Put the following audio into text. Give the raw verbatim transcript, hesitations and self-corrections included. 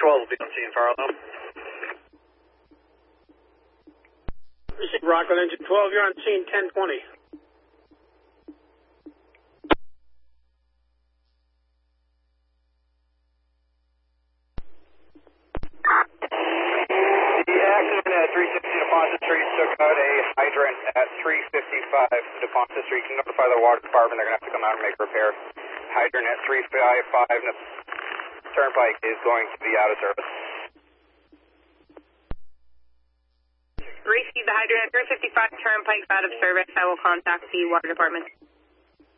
twelve will be on scene, Farlow. Receive Rockland Engine twelve, you're on scene ten twenty. three sixty DePonte Street took out a hydrant at three fifty-five DePonte Street. Can notify the water department, they're going to have to come out and make a repair. Hydrant at three fifty-five, Turnpike is going to be out of service. Receive the hydrant at three fifty-five, Turnpike out of service. I will contact the water department.